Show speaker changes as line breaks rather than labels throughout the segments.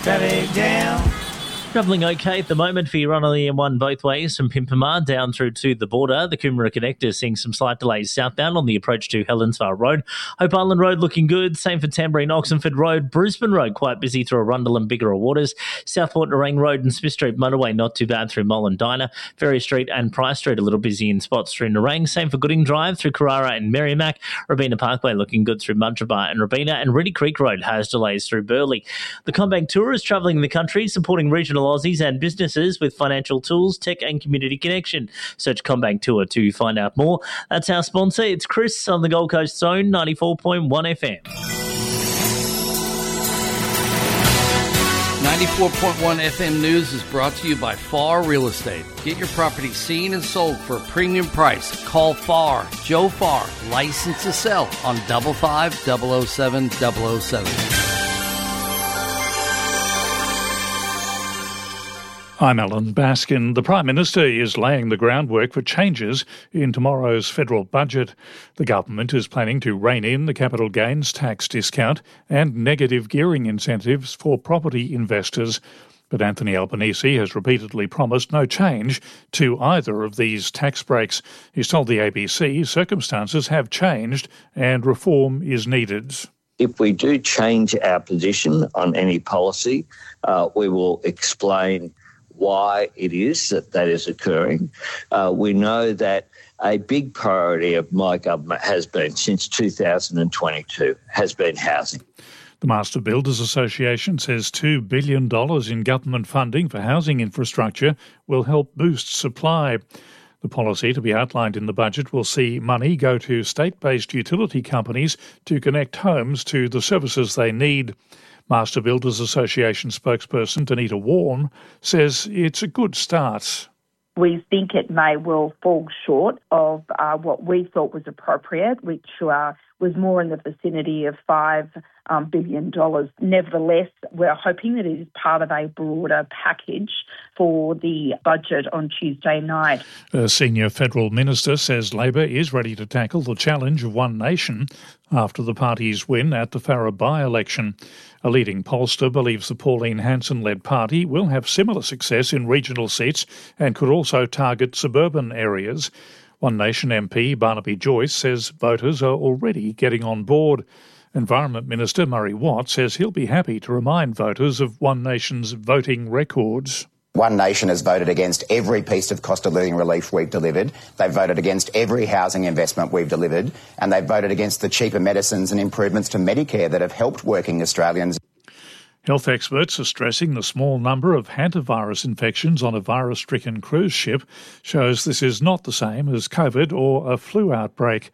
Traffic jam.
Travelling okay at the moment for you run on the M1 both ways from Pimpama down through to the border. The Coomera Connector seeing some slight delays southbound on the approach to Helensvale Road. Hope Island Road looking good. Same for Tamborine Oxenford Road. Brisbane Road quite busy through Arundel and Bigara Waters. Southport Nerang Road and Smith Street motorway not too bad through Mollendina. Ferry Street and Price Street a little busy in spots through Nerang. Same for Gooding Drive through Carrara and Merrimack. Robina Parkway looking good through Mudgeeraba and Robina. And Reedy Creek Road has delays through Burleigh. The CommBank Tour is travelling the country supporting regional Aussies and businesses with financial tools, tech and community connection. Search CommBank Tour to find out more. That's our sponsor. It's Chris on the Gold Coast Zone, 94.1 FM.
94.1 FM News is brought to you by FAR Real Estate. Get your property seen and sold for a premium price. Call FAR, Joe FAR, licensed to sell on 55 007 007.
I'm Alan Baskin. The Prime Minister is laying the groundwork for changes in tomorrow's federal budget. The government is planning to rein in the capital gains tax discount and negative gearing incentives for property investors. But Anthony Albanese has repeatedly promised no change to either of these tax breaks. He's told the ABC circumstances have changed and reform is needed.
If we do change our position on any policy, we will explain why it is that is occurring. We know that a big priority of my government has been, since 2022, has been housing.
The Master Builders Association says $2 billion in government funding for housing infrastructure will help boost supply. The policy to be outlined in the budget will see money go to state-based utility companies to connect homes to the services they need. Master Builders Association spokesperson Danita Warren says it's a good start.
We think it may well fall short of what we thought was appropriate, which was more in the vicinity of $5 billion. Nevertheless, we're hoping that it is part of a broader package for the budget on Tuesday night.
A senior federal minister says Labor is ready to tackle the challenge of One Nation after the party's win at the Farrer by-election. A leading pollster believes the Pauline Hanson-led party will have similar success in regional seats and could also target suburban areas. One Nation MP Barnaby Joyce says voters are already getting on board. Environment Minister Murray Watt says he'll be happy to remind voters of One Nation's voting records.
One Nation has voted against every piece of cost of living relief we've delivered. They've voted against every housing investment we've delivered, and they've voted against the cheaper medicines and improvements to Medicare that have helped working Australians.
Health experts are stressing the small number of hantavirus infections on a virus-stricken cruise ship shows this is not the same as COVID or a flu outbreak.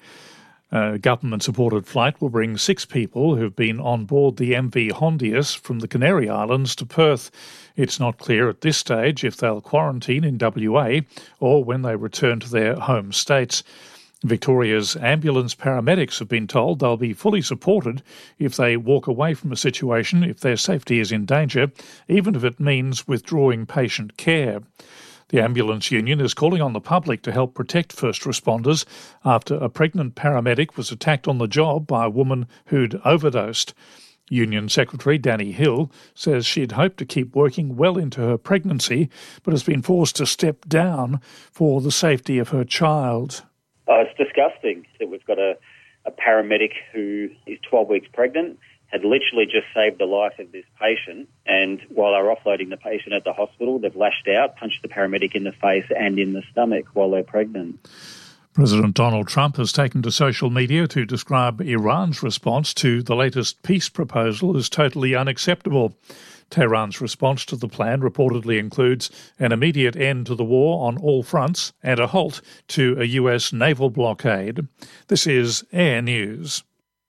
A government-supported flight will bring 6 people who've been on board the MV Hondius from the Canary Islands to Perth. It's not clear at this stage if they'll quarantine in WA or when they return to their home states. Victoria's ambulance paramedics have been told they'll be fully supported if they walk away from a situation if their safety is in danger, even if it means withdrawing patient care. The ambulance union is calling on the public to help protect first responders after a pregnant paramedic was attacked on the job by a woman who'd overdosed. Union Secretary Danny Hill says she'd hoped to keep working well into her pregnancy, but has been forced to step down for the safety of her child.
It's disgusting that we've got a paramedic who is 12 weeks pregnant, had literally just saved the life of this patient, and while they're offloading the patient at the hospital, they've lashed out, punched the paramedic in the face and in the stomach while they're pregnant.
President Donald Trump has taken to social media to describe Iran's response to the latest peace proposal as totally unacceptable. Tehran's response to the plan reportedly includes an immediate end to the war on all fronts and a halt to a US naval blockade. This is Air News.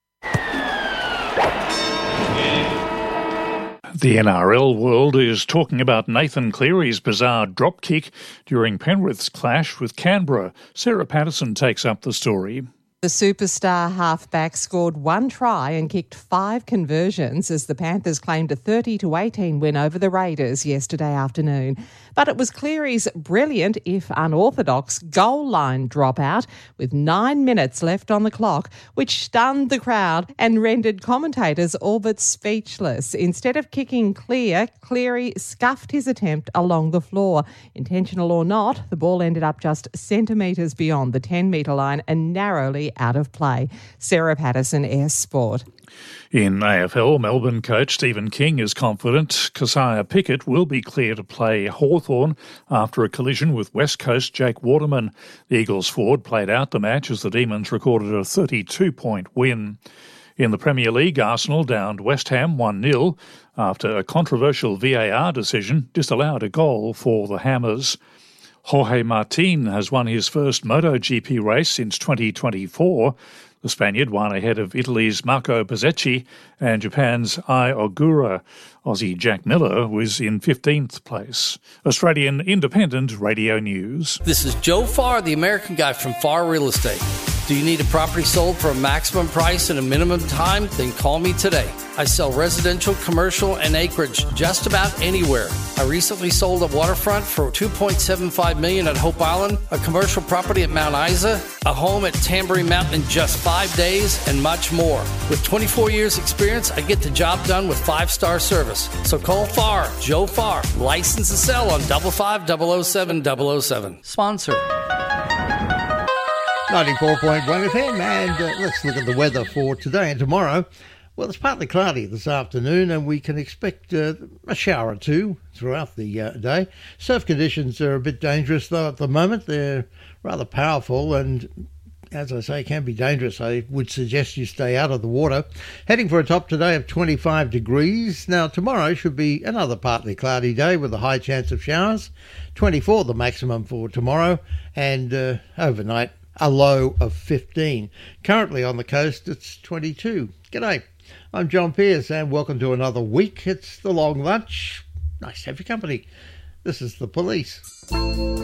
The NRL world is talking about Nathan Cleary's bizarre drop kick during Penrith's clash with Canberra. Sarah Patterson takes up the story.
The superstar halfback scored 1 try and kicked 5 conversions as the Panthers claimed a 30-18 win over the Raiders yesterday afternoon. But it was Cleary's brilliant, if unorthodox, goal line dropout with 9 minutes left on the clock, which stunned the crowd and rendered commentators all but speechless. Instead of kicking clear, Cleary scuffed his attempt along the floor. Intentional or not, the ball ended up just centimetres beyond the 10-metre line and narrowly out of play. Sarah Patterson, S Sport.
In AFL, Melbourne coach Stephen King is confident Keziah Pickett will be clear to play Hawthorn after a collision with West Coast Jake Waterman. The Eagles forward played out the match as the Demons recorded a 32-point win. In the Premier League, Arsenal downed West Ham 1-0 after a controversial VAR decision disallowed a goal for the Hammers. Jorge Martin has won his first MotoGP race since 2024. The Spaniard won ahead of Italy's Marco Bezzecchi and Japan's Ai Ogura. Aussie Jack Miller was in 15th place. Australian Independent Radio News.
This is Joe Farr, the American Guy from Farr Real Estate. Do you need a property sold for a maximum price and a minimum time? Then call me today. I sell residential, commercial, and acreage just about anywhere. I recently sold a waterfront for $2.75 million at Hope Island, a commercial property at Mount Isa, a home at Tamborine Mountain in just 5 days, and much more. With 24 years experience, I get the job done with 5-star service. So call Farr, Joe Farr, license to sell on 5507007. Sponsor.
94.1 FM, and let's look at the weather for today and tomorrow. Well, it's partly cloudy this afternoon, and we can expect a shower or two throughout the day. Surf conditions are a bit dangerous, though, at the moment. They're rather powerful and, as I say, can be dangerous. I would suggest you stay out of the water. Heading for a top today of 25 degrees. Now, tomorrow should be another partly cloudy day with a high chance of showers. 24 the maximum for tomorrow, and overnight a low of 15. Currently on the coast, it's 22. G'day, I'm John Pearce, and welcome to another week. It's the long lunch. Nice to have your company. This is The Police.